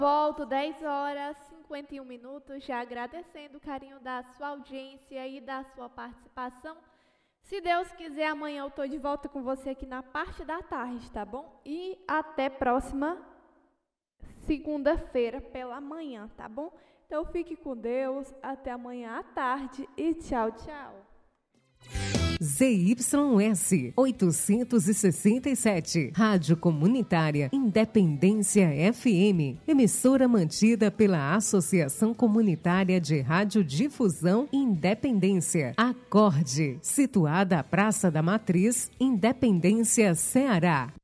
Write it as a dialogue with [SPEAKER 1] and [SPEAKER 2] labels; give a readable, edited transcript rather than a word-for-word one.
[SPEAKER 1] Volto 10 horas 51 minutos, já agradecendo o carinho da sua audiência e da sua participação. Se Deus quiser, amanhã eu estou de volta com você aqui na parte da tarde, tá bom? E até próxima segunda-feira pela manhã, tá bom? Então fique com Deus, até amanhã à tarde e tchau, tchau.
[SPEAKER 2] ZYS 867, Rádio Comunitária Independência FM, emissora mantida pela Associação Comunitária de Radiodifusão Independência, Acorde, situada à Praça da Matriz, Independência, Ceará.